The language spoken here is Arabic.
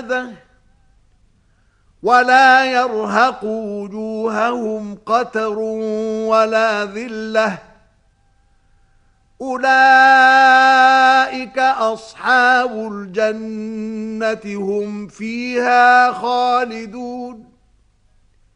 مفردة ولا يرهق وجوههم قتر ولا ذلة أولئك أصحاب الجنة هم فيها خالدون